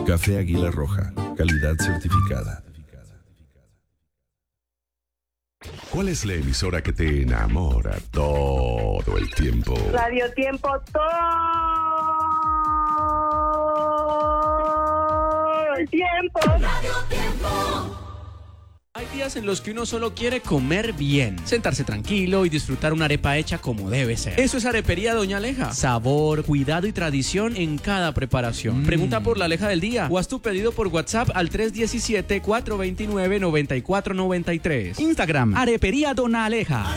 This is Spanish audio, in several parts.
Café Águila Roja, calidad certificada. ¿Cuál es la emisora que te enamora todo el tiempo? Radio Tiempo todo el tiempo. Radio Tiempo. Hay días en los que uno solo quiere comer bien, sentarse tranquilo y disfrutar una arepa hecha como debe ser. Eso es Arepería Doña Aleja. Sabor, cuidado y tradición en cada preparación. Pregunta por la Aleja del día o haz tu pedido por WhatsApp al 317-429-9493. Instagram, Arepería Doña Aleja.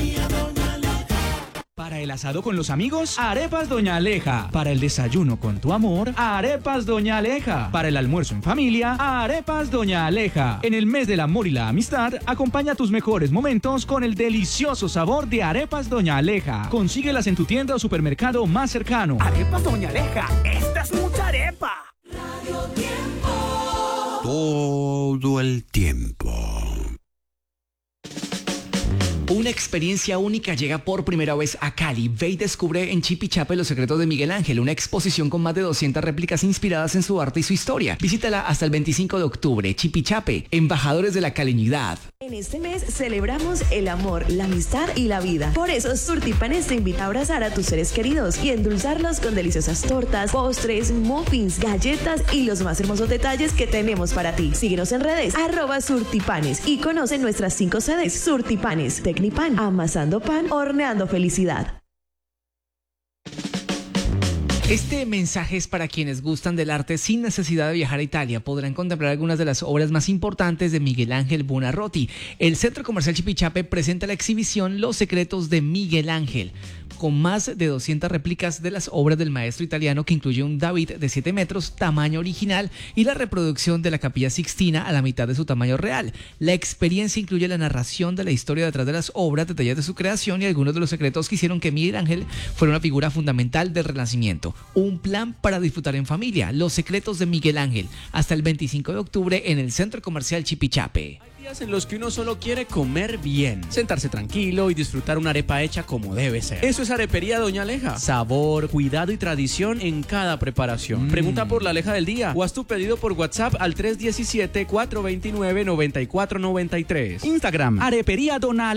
Para el asado con los amigos, arepas Doña Aleja. Para el desayuno con tu amor, arepas Doña Aleja. Para el almuerzo en familia, arepas Doña Aleja. En el mes del amor y la amistad, acompaña tus mejores momentos con el delicioso sabor de arepas Doña Aleja. Consíguelas en tu tienda o supermercado más cercano. Arepas Doña Aleja, esta es mucha arepa. Radio Tiempo. Todo el tiempo. Una experiencia única llega por primera vez a Cali. Ve y descubre en Chipichape los secretos de Miguel Ángel, una exposición con más de 200 réplicas inspiradas en su arte y su historia. Visítala hasta el 25 de octubre. Chipichape, embajadores de la caleñidad. En este mes celebramos el amor, la amistad y la vida. Por eso Surtipanes te invita a abrazar a tus seres queridos y endulzarlos con deliciosas tortas, postres, muffins, galletas y los más hermosos detalles que tenemos para ti. Síguenos en redes, @Surtipanes y conoce nuestras 5 sedes. Surtipanes, Tecnipan, amasando pan, horneando felicidad. Este mensaje es para quienes gustan del arte sin necesidad de viajar a Italia. Podrán contemplar algunas de las obras más importantes de Miguel Ángel Buonarroti. El Centro Comercial Chipichape presenta la exhibición Los Secretos de Miguel Ángel, con más de 200 réplicas de las obras del maestro italiano, que incluye un David de 7 metros, tamaño original, y la reproducción de la Capilla Sixtina a la mitad de su tamaño real. La experiencia incluye la narración de la historia detrás de las obras, detalles de su creación y algunos de los secretos que hicieron que Miguel Ángel fuera una figura fundamental del Renacimiento. Un plan para disfrutar en familia. Los Secretos de Miguel Ángel, hasta el 25 de octubre en el Centro Comercial Chipichape. Hay días en los que uno solo quiere comer bien, sentarse tranquilo y disfrutar una arepa hecha como debe ser. Eso es Arepería Doña Aleja. Sabor, cuidado y tradición en cada preparación. Pregunta por la Aleja del día o haz tu pedido por WhatsApp al 317-429-9493. Instagram, Arepería Doña Aleja.